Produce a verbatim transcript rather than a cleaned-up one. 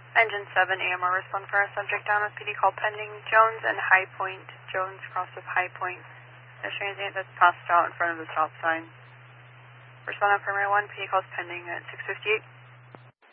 Engine seven, A M R, respond for our subject down with P D call pending. Jones and High Point. Jones crossed with High Point. There's transient that's passed out in front of the stop sign. Respond on primary one, P D calls pending at six fifty-eight.